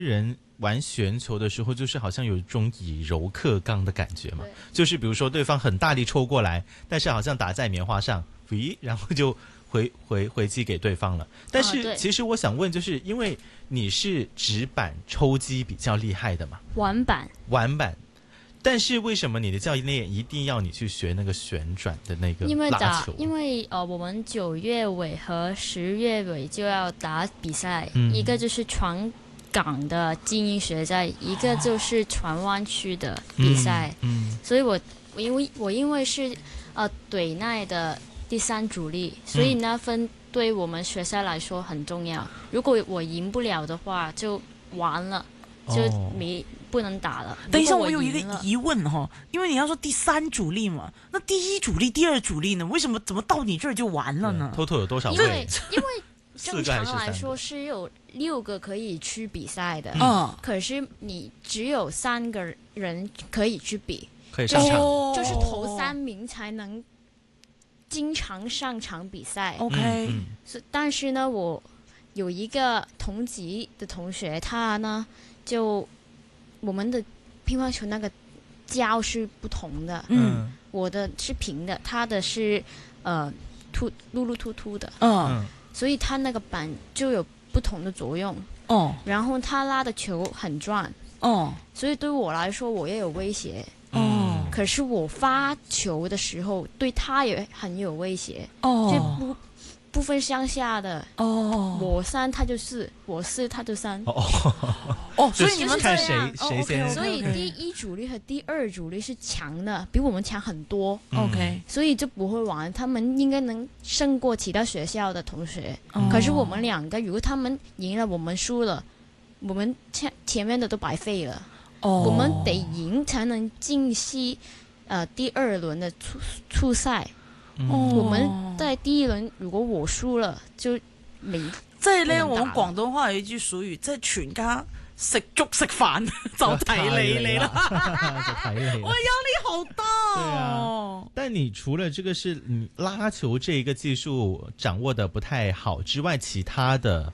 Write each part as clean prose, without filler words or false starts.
人玩旋球的时候，就是好像有一种以柔克刚的感觉嘛，就是比如说对方很大力抽过来，但是好像打在棉花上，咦，然后就回击给对方了。但是其实我想问，就是因为你是直板抽击比较厉害的嘛， 玩板， 但是为什么你的教练一定要你去学那个旋转的那个拉球？ 因为我们9月尾和10月尾就要打比赛，一个就是船港的精英学赛，一个就是船湾区的比赛。所以我因为是队内的第3主力，所以那分对我们学赛来说很重要。如果我赢不了的话，就完了，就不能打了。 等一下，我有一个疑问哈，因为你要说第3主力嘛，那第1主力、第2主力呢？为什么怎么到你这儿就完了呢 ？total 有多少位？ 因为正常来说是有6个可以去比赛的，可是你只有3个人可以去比， 可以上场， 就是头3名才能经常上场比赛。 OK， 但是呢，我有一个同级的同学，他呢就我们的乒乓球那个胶是不同的，我的是平的，他的是凸凸凸凸的，所以他那个板就有不同的作用。然后他拉的球很转，所以对我来说我也有威胁。可是我发球的时候对他也很有威胁，就不分上下的。我3他就4，我4他就3。 所以你们看谁先。 所以第1主力和第2主力是强的，比我们强很多。所以就不会玩，他们应该能胜过其他学校的同学。可是我们2个，如果他们赢了，我们输了，我们前面的都白费了。我们得赢才能进第2轮的初赛。我们在第1輪如果我輸了就沒。 即係咧，我們廣東話有一句俗語，即係全家食粥食飯就睇你啦，我壓力好大。 对啊，但你除了这个是拉球这一个技术掌握的不太好之外，其他的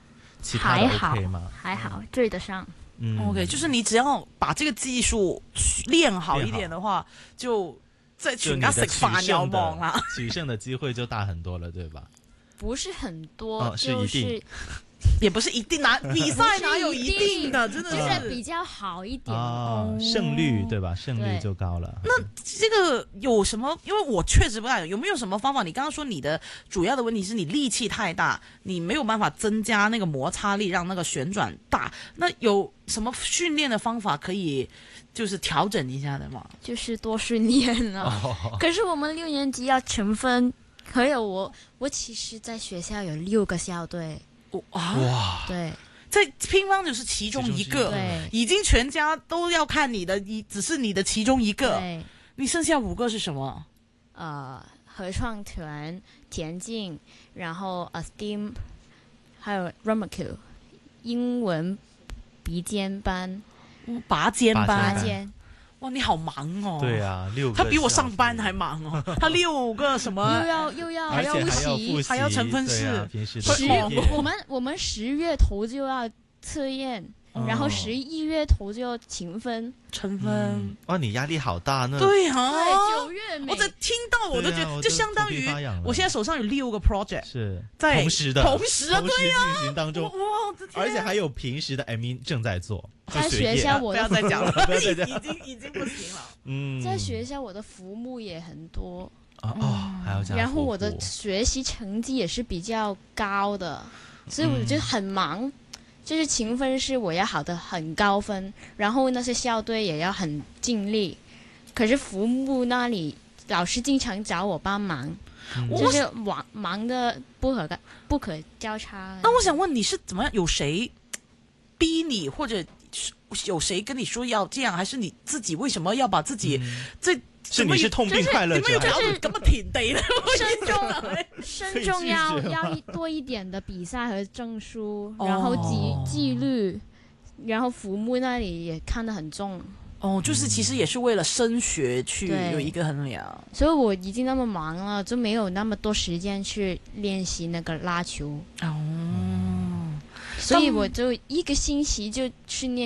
OK 吗？ 还好，追得上。 OK， 就是你只要把这个技术练好一点的话，就在全家食飯有望啦， 取胜的机会就大很多了，对吧？ 不是很多， 是一定， 也不是一定，比赛哪有一定的，真的就是比较好一点胜率对吧？胜率就高了。 那这个有什么？因为我确实不太懂，有没有什么方法？你刚刚说你的主要的问题是你力气太大，你没有办法增加那个摩擦力，让那个旋转大。那有什么训练的方法可以就是调整一下的吗？ 就是多训练了。可是我们6年级要成分，还有我其实在学校有6个校队。 哇， 对， 在乒乓球是其中一个，已经全家都要看你的，只是你的其中一个。 对， 你剩下5个是什么？ 合唱团、田径，然后STEAM， 还有 RMQ， 英文拔尖班， 拔尖。哇，你好忙哦！ 对啊，6个， 他比我上班还忙哦。他6个什么又要还要复习， 还要成分式。 我们10月头就要测验，然后11月头就要评分。 哇，你压力好大呢。 对啊， 对，9月我在听到我都觉得，就相当于我现在手上有6个 project， 是在同时的对呀， 进行当中。而且还有平时的 ME 正在做。 在学校我不要再讲了，已经不行了。在学校我的服务也很多还要加。 然后我的学习成绩也是比较高的，所以我就很忙。就是勤奋是我要考得很高分，然后那些校队也要很尽力。可是服务那里老师经常找我帮忙，就是忙的不可交叉。 那我想问你是怎么样？有谁逼你，或者有谁跟你说要这样，还是你自己为什么要把自己是你是痛并快乐着， 就是咁田地咧， 身重要多一点的比赛和证书，然后纪律，然后服务那里也看得很重。 就是其实也是为了升学去有一个衡量。 所以我已经那么忙了，就没有那么多时间去练习那个拉球。 所以我就一个星期就训练